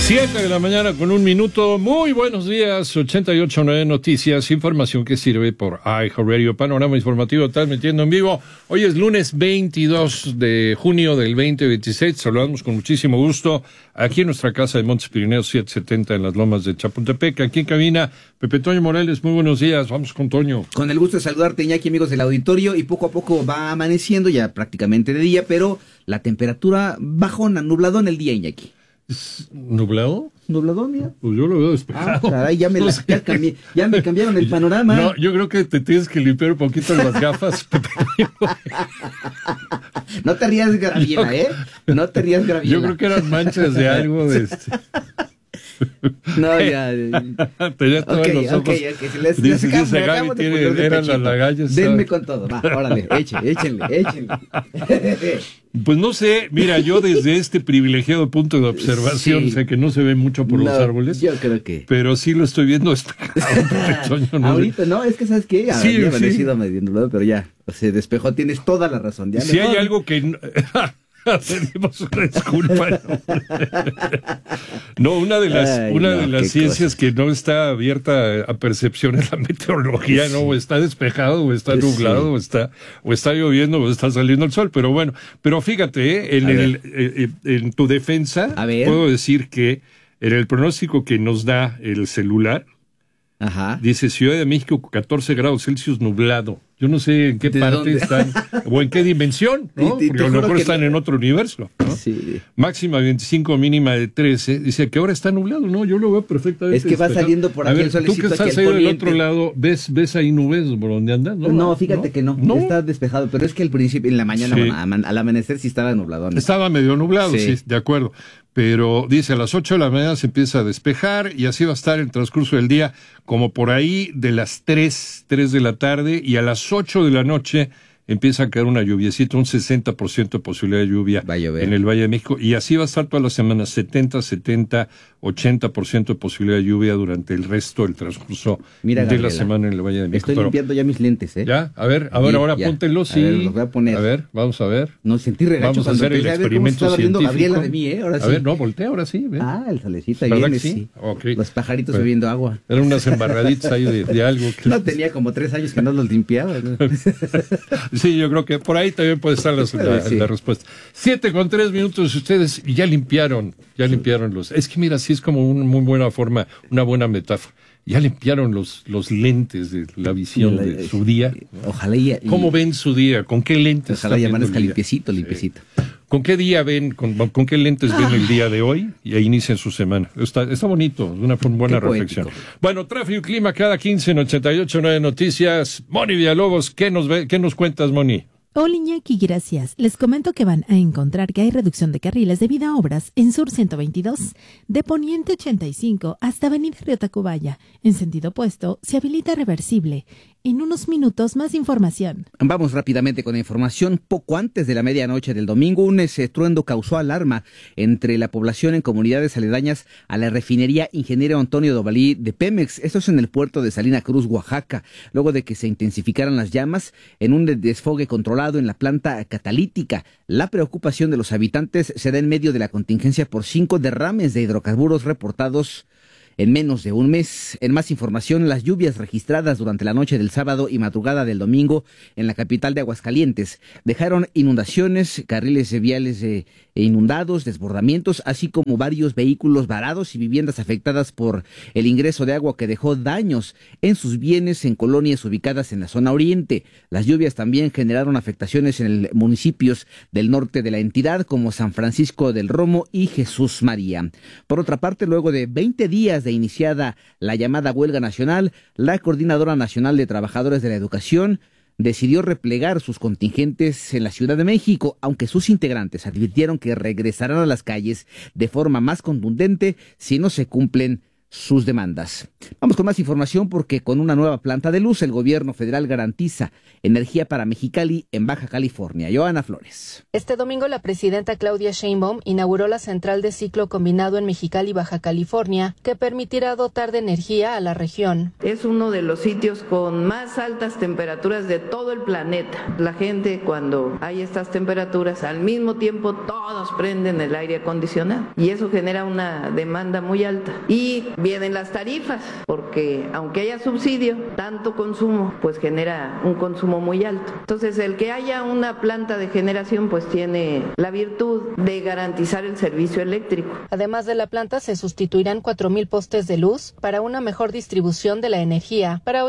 7 de la mañana con 1 minuto. Muy buenos días. 88.9 Noticias, información que sirve por iHeartRadio. Panorama informativo transmitiendo en vivo. Hoy es lunes 22 de junio del 2026. Saludamos con muchísimo gusto aquí en nuestra casa de Montes Pirineos 770 en las Lomas de Chapultepec. Aquí en cabina, Pepe Toño Morales. Muy buenos días. Vamos con Toño. Con el gusto de saludarte, Iñaki, amigos del auditorio. Y poco a poco va amaneciendo, ya prácticamente de día, pero la temperatura bajona, nublado en el día, Iñaki. ¿Nublado? ¿Nubladón, mira? Pues yo lo veo despejado. Ah, caray, ya me cambiaron el panorama. No, yo creo que te tienes que limpiar un poquito las gafas. No te rías, Graviela, ¿eh? No te rías, Graviela. Yo creo que eran manchas de algo de No, ya. Tenía todos los ojos. Ok. Dice Gaby, eran las lagallas. Denme con todo, va, órale, échenle. Pues no sé, mira, yo desde este privilegiado punto de observación, Sí. sé que no se ve mucho por los árboles. Yo creo que. Pero sí lo estoy viendo Ahorita, no, es que ¿sabes qué? Sí, Había sí. amanecido medio nublado, pero ya, se despejó, tienes toda la razón. Ya Si mejor. hay algo que... Pedimos una disculpa. No, una de las ciencias que no está abierta a percepción es la meteorología, ¿no? O está despejado, o está nublado, Sí. o está lloviendo, o está saliendo el sol. Pero bueno, pero fíjate, en tu defensa, A ver. puedo decir que en el pronóstico que nos da el celular, Ajá. dice Ciudad de México 14 grados Celsius nublado. Yo no sé en qué ¿De parte dónde? están, o en qué dimensión, ¿no? Te Porque a lo juro mejor que están no. en otro universo, ¿no? Sí. Máxima 25, mínima de 13. Dice que ahora está nublado, ¿no? Yo lo veo perfectamente. Es que va despejado. saliendo por A aquí ver, el solecito, tú que aquí estás al ahí del poniente. otro lado, ¿ves ahí nubes por donde andas? No, fíjate que no, está despejado, pero es que al principio, en la mañana, Sí. bueno, al amanecer sí estaba nublado, ¿no? Estaba medio nublado, Sí. sí, de acuerdo. Pero dice, a las 8 de la mañana se empieza a despejar y así va a estar el transcurso del día, como por ahí de las 3 de la tarde, y a las 8 de la noche empieza a caer una lluviecita, un 60% de posibilidad de lluvia Va a llover. en el Valle de México, y así va a estar toda la semana, 80% de posibilidad de lluvia durante el resto del transcurso Mira, de Gabriela, la semana en el Valle de México. Estoy Pero, limpiando ya mis lentes, ¿eh? ¿ya? A ver, Sí, ahora ya. póntelos, A sí. ver, los voy a poner. A ver, vamos a ver. No, sentí regacho Vamos a cuando hacer el empecé a ver cómo se experimento estaba riendo científico. Gabriela de mí, ¿eh? Ahora sí. A ver, no, voltea, ahora sí. Ven. Ah, el solecito ahí ¿Verdad viene, que sí? sí. Ok. Los pajaritos Bueno. bebiendo agua. Eran unas embarraditas ahí de algo. No tenía como 3 años que no los limpiaba, ¿no? Sí, yo creo que por ahí también puede estar la Sí. respuesta. 7:03. Ustedes ya limpiaron los... Es que mira, sí es como una muy buena forma, una buena metáfora. Ya limpiaron los lentes de la visión de su día. Ojalá ¿Cómo ven su día? ¿Con qué lentes Ojalá están ya viendo amanezca el día? limpiecito. ¿Con qué día ven, con qué lentes ven el día de hoy? Y ahí inician su semana. Está bonito, una buena Qué reflexión. poético. Bueno, tráfico y clima cada 15 en 88.9 Noticias. Moni Villalobos, ¿qué nos cuentas, Moni? Hola Iñaki, gracias. Les comento que van a encontrar que hay reducción de carriles debido a obras en Sur 122, de Poniente 85 hasta Avenida Río Tacubaya. En sentido opuesto, se habilita reversible. En unos minutos, más información. Vamos rápidamente con la información. Poco antes de la medianoche del domingo, un estruendo causó alarma entre la población en comunidades aledañas a la refinería Ingeniero Antonio Dovalí de Pemex. Esto es en el puerto de Salina Cruz, Oaxaca, luego de que se intensificaran las llamas en un desfogue controlado en la planta catalítica. La preocupación de los habitantes se da en medio de la contingencia por 5 derrames de hidrocarburos reportados en menos de un mes. En más información, las lluvias registradas durante la noche del sábado y madrugada del domingo en la capital de Aguascalientes dejaron inundaciones, carriles viales inundados, desbordamientos, así como varios vehículos varados y viviendas afectadas por el ingreso de agua que dejó daños en sus bienes en colonias ubicadas en la zona oriente. Las lluvias también generaron afectaciones en municipios del norte de la entidad como San Francisco del Romo y Jesús María. Por otra parte, luego de 20 días de iniciada la llamada huelga nacional, la Coordinadora Nacional de Trabajadores de la Educación decidió replegar sus contingentes en la Ciudad de México, aunque sus integrantes advirtieron que regresarán a las calles de forma más contundente si no se cumplen sus demandas. Vamos con más información porque con una nueva planta de luz el gobierno federal garantiza energía para Mexicali en Baja California. Joana Flores. Este domingo la presidenta Claudia Sheinbaum inauguró la central de ciclo combinado en Mexicali, Baja California, que permitirá dotar de energía a la región. Es uno de los sitios con más altas temperaturas de todo el planeta. La gente, cuando hay estas temperaturas, al mismo tiempo todos prenden el aire acondicionado y eso genera una demanda muy alta. Y vienen las tarifas, porque aunque haya subsidio, tanto consumo, pues genera un consumo muy alto. Entonces, el que haya una planta de generación, pues tiene la virtud de garantizar el servicio eléctrico. Además de la planta, se sustituirán 4,000 postes de luz para una mejor distribución de la energía. Para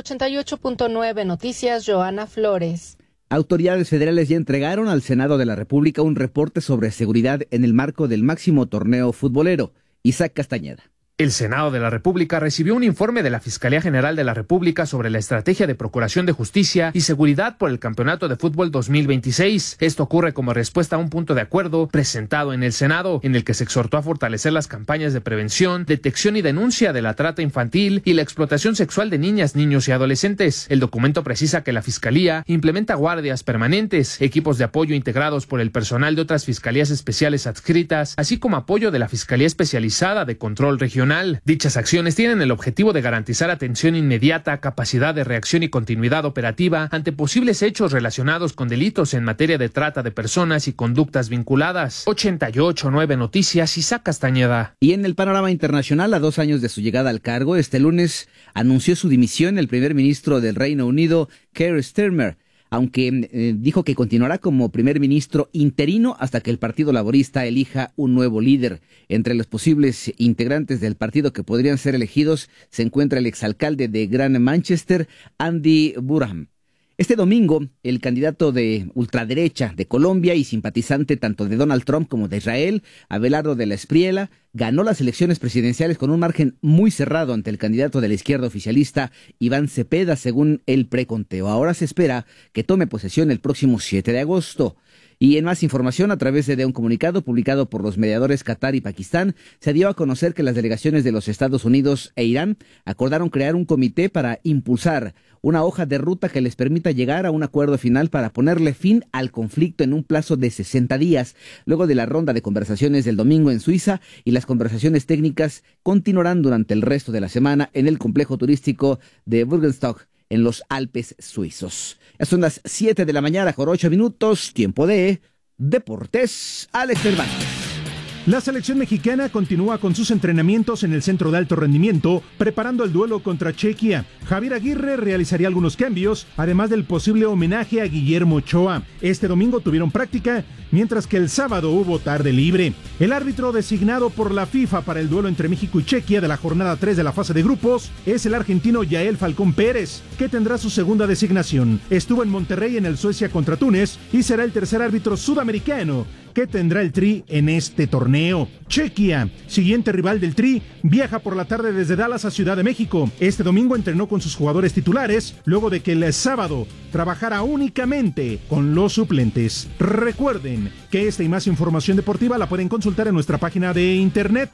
88.9 Noticias, Joana Flores. Autoridades federales ya entregaron al Senado de la República un reporte sobre seguridad en el marco del máximo torneo futbolero. Isaac Castañeda. El Senado de la República recibió un informe de la Fiscalía General de la República sobre la estrategia de procuración de justicia y seguridad por el Campeonato de Fútbol 2026. Esto ocurre como respuesta a un punto de acuerdo presentado en el Senado, en el que se exhortó a fortalecer las campañas de prevención, detección y denuncia de la trata infantil y la explotación sexual de niñas, niños y adolescentes. El documento precisa que la Fiscalía implementa guardias permanentes, equipos de apoyo integrados por el personal de otras fiscalías especiales adscritas, así como apoyo de la Fiscalía Especializada de Control Regional. Dichas acciones tienen el objetivo de garantizar atención inmediata, capacidad de reacción y continuidad operativa ante posibles hechos relacionados con delitos en materia de trata de personas y conductas vinculadas. 88.9 Noticias, Isaac Castañeda. Y en el panorama internacional, a 2 años de su llegada al cargo, este lunes anunció su dimisión el primer ministro del Reino Unido, Keir Starmer, aunque dijo que continuará como primer ministro interino hasta que el Partido Laborista elija un nuevo líder. Entre los posibles integrantes del partido que podrían ser elegidos se encuentra el exalcalde de Gran Manchester, Andy Burnham. Este domingo, el candidato de ultraderecha de Colombia y simpatizante tanto de Donald Trump como de Israel, Abelardo de la Espriella, ganó las elecciones presidenciales con un margen muy cerrado ante el candidato de la izquierda oficialista, Iván Cepeda, según el preconteo. Ahora se espera que tome posesión el próximo 7 de agosto. Y en más información, a través de un comunicado publicado por los mediadores Qatar y Pakistán, se dio a conocer que las delegaciones de los Estados Unidos e Irán acordaron crear un comité para impulsar una hoja de ruta que les permita llegar a un acuerdo final para ponerle fin al conflicto en un plazo de 60 días, luego de la ronda de conversaciones del domingo en Suiza, y las conversaciones técnicas continuarán durante el resto de la semana en el complejo turístico de Bürgenstock, en los Alpes suizos. Ya son las 7 de la mañana con 8 minutos, tiempo de Deportes. Alex Cervantes. La selección mexicana continúa con sus entrenamientos en el centro de alto rendimiento, preparando el duelo contra Chequia. Javier Aguirre realizaría algunos cambios, además del posible homenaje a Guillermo Ochoa. Este domingo tuvieron práctica, mientras que el sábado hubo tarde libre. El árbitro designado por la FIFA para el duelo entre México y Chequia de la jornada 3 de la fase de grupos es el argentino Yael Falcón Pérez, que tendrá su segunda designación. Estuvo en Monterrey en el Suecia contra Túnez y será el tercer árbitro sudamericano que tendrá el Tri en este torneo. Chequia, siguiente rival del Tri, viaja por la tarde desde Dallas a Ciudad de México. Este domingo entrenó con sus jugadores titulares, luego de que el sábado trabajara únicamente con los suplentes. Recuerden que esta y más información deportiva la pueden consultar en nuestra página de internet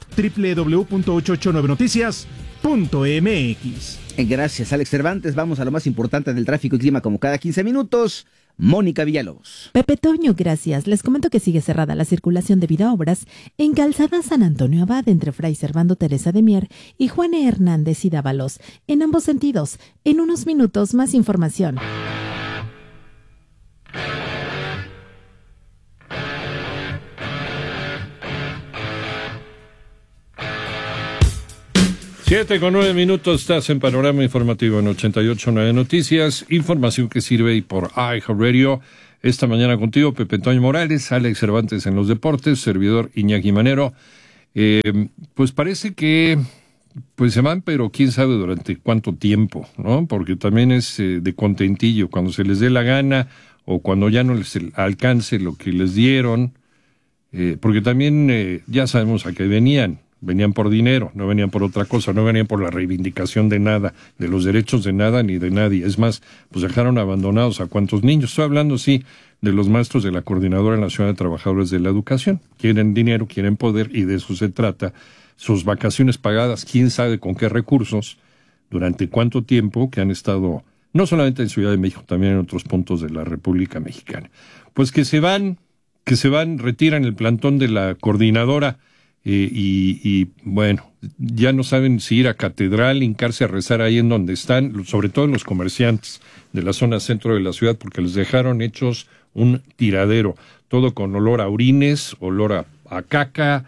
www.889noticias.mx. Gracias, Alex Cervantes. Vamos a lo más importante del tráfico y clima como cada 15 minutos. Mónica Villalobos. Pepe Toño, gracias. Les comento que sigue cerrada la circulación debido a obras en Calzada San Antonio Abad entre Fray Servando Teresa de Mier y Juan E. Hernández y Dávalos. En ambos sentidos. En unos minutos más información. Siete con 9 minutos, estás en Panorama Informativo en 88.9 Noticias, información que sirve y por iHeartRadio. Esta mañana contigo, Pepe Toño Morales, Alex Cervantes en los deportes, servidor Iñaki Manero. Pues parece que se van, pero quién sabe durante cuánto tiempo, ¿no? Porque también es de contentillo, cuando se les dé la gana o cuando ya no les alcance lo que les dieron, porque también ya sabemos a qué venían por dinero, no venían por otra cosa, no venían por la reivindicación de nada, de los derechos de nada ni de nadie. Es más, pues dejaron abandonados a cuántos niños. Estoy hablando, sí, de los maestros de la Coordinadora Nacional de Trabajadores de la Educación. Quieren dinero, quieren poder, y de eso se trata. Sus vacaciones pagadas, quién sabe con qué recursos, durante cuánto tiempo, que han estado no solamente en Ciudad de México, también en otros puntos de la República Mexicana. Pues que se van, retiran el plantón de la coordinadora y bueno, ya no saben si ir a catedral, hincarse a rezar ahí en donde están, sobre todo los comerciantes de la zona centro de la ciudad, porque les dejaron hechos un tiradero, todo con olor a orines, olor a caca.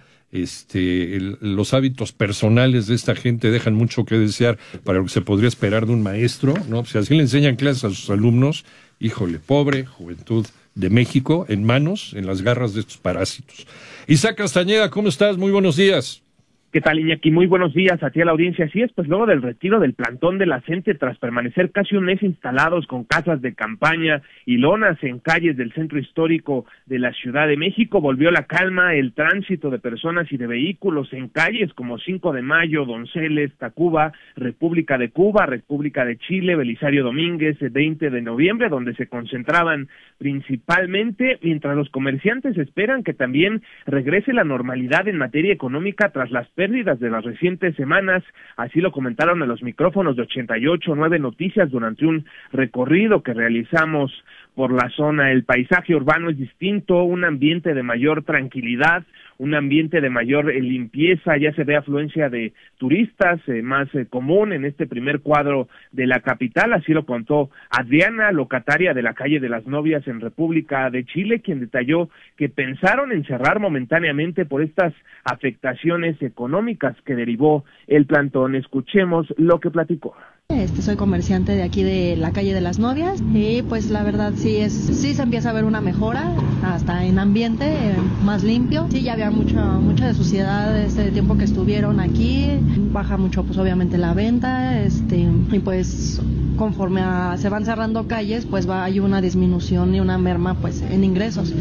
Los hábitos personales de esta gente dejan mucho que desear para lo que se podría esperar de un maestro, ¿no? Si así le enseñan clases a sus alumnos, híjole, pobre juventud de México en las garras de estos parásitos. Isaac Castañeda, ¿cómo estás? Muy buenos días. ¿Qué tal, Iñaki? Muy buenos días a ti, a la audiencia. Así es, pues luego del retiro del plantón de la CENTE, tras permanecer casi un mes instalados con casas de campaña y lonas en calles del centro histórico de la Ciudad de México, volvió la calma, el tránsito de personas y de vehículos en calles como 5 de Mayo, Donceles, Tacuba, República de Cuba, República de Chile, Belisario Domínguez, 20 de noviembre, donde se concentraban principalmente, mientras los comerciantes esperan que también regrese la normalidad en materia económica tras las pérdidas de las recientes semanas. Así lo comentaron en los micrófonos de 88.9 Noticias durante un recorrido que realizamos por la zona. El paisaje urbano es distinto, un ambiente de mayor tranquilidad, un ambiente de mayor limpieza, ya se ve afluencia de turistas más común en este primer cuadro de la capital. Así lo contó Adriana, locataria de la calle de las Novias en República de Chile, quien detalló que pensaron en cerrar momentáneamente por estas afectaciones económicas que derivó el plantón. Escuchemos lo que platicó. Soy comerciante de aquí de la calle de las Novias y pues la verdad sí se empieza a ver una mejora, hasta en ambiente más limpio. Sí, ya había mucha de suciedad este tiempo que estuvieron aquí, baja mucho pues obviamente la venta, y pues conforme se van cerrando calles, pues hay una disminución y una merma pues en ingresos.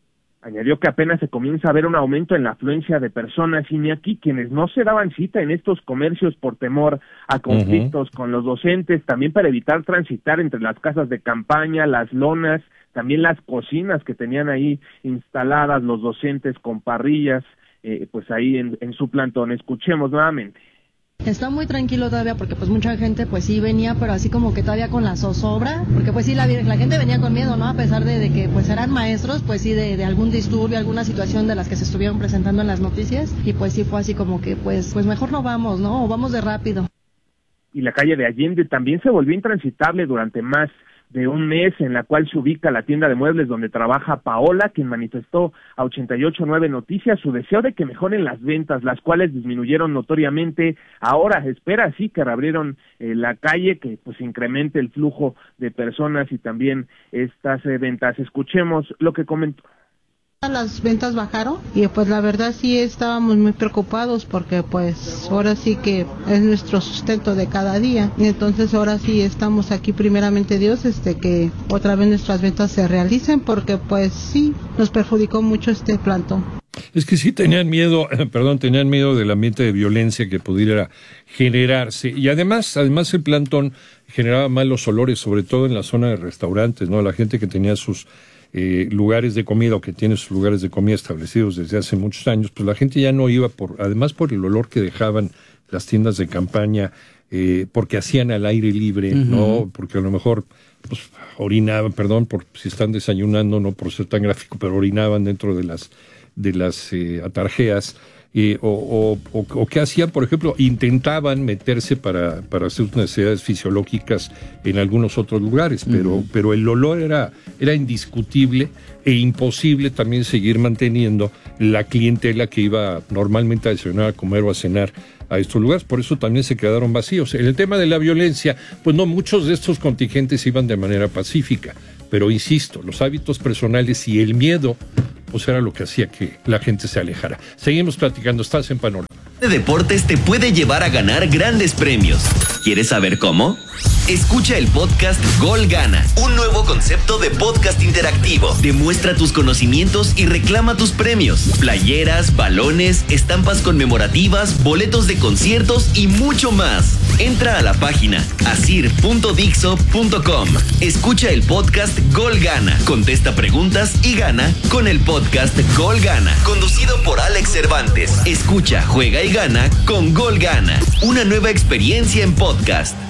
Añadió que apenas se comienza a ver un aumento en la afluencia de personas, Iñaki, quienes no se daban cita en estos comercios por temor a conflictos con los docentes, también para evitar transitar entre las casas de campaña, las lonas, también las cocinas que tenían ahí instaladas los docentes con parrillas, pues ahí en su plantón. Escuchemos nuevamente. Está muy tranquilo todavía porque pues mucha gente pues sí venía, pero así como que todavía con la zozobra, porque pues sí la gente venía con miedo, ¿no? A pesar de que pues eran maestros, pues sí de algún disturbio, alguna situación de las que se estuvieron presentando en las noticias, y pues sí fue así como que pues mejor no vamos, ¿no? O vamos de rápido. Y la calle de Allende también se volvió intransitable durante más de un mes, en la cual se ubica la tienda de muebles donde trabaja Paola, quien manifestó a 88.9 Noticias su deseo de que mejoren las ventas, las cuales disminuyeron notoriamente. Ahora espera así que reabrieron la calle, que pues incremente el flujo de personas y también estas ventas. Escuchemos lo que comentó. Las ventas bajaron y pues la verdad sí estábamos muy preocupados porque pues ahora sí que es nuestro sustento de cada día, y entonces ahora sí estamos aquí primeramente Dios que otra vez nuestras ventas se realicen, porque pues sí nos perjudicó mucho este plantón. Es que sí tenían miedo del ambiente de violencia que pudiera generarse, y además el plantón generaba malos olores, sobre todo en la zona de restaurantes, ¿no? La gente que tenía sus lugares de comida, o que tiene sus lugares de comida establecidos desde hace muchos años, pues la gente ya no iba además por el olor que dejaban las tiendas de campaña, porque hacían al aire libre, ¿no? Porque a lo mejor pues orinaban, perdón por si están desayunando, no por ser tan gráfico, pero orinaban dentro de las atarjeas. O qué hacían, por ejemplo, intentaban meterse para hacer sus necesidades fisiológicas en algunos otros lugares, pero el olor era indiscutible, e imposible también seguir manteniendo la clientela que iba normalmente a desayunar, a comer o a cenar a estos lugares. Por eso también se quedaron vacíos. En el tema de la violencia, pues no, muchos de estos contingentes iban de manera pacífica, pero insisto, los hábitos personales y el miedo pues era lo que hacía que la gente se alejara. Seguimos platicando, estás en Panorama. De deportes te puede llevar a ganar grandes premios. ¿Quieres saber cómo? Escucha el podcast Gol Gana, un nuevo concepto de podcast interactivo. Demuestra tus conocimientos y reclama tus premios. Playeras, balones, estampas conmemorativas, boletos de conciertos y mucho más. Entra a la página asir.dixo.com. Escucha el podcast Gol Gana. Contesta preguntas y gana con el podcast Gol Gana, conducido por Alex Cervantes. Escucha, juega y gana con Gol Gana. Una nueva experiencia en podcast.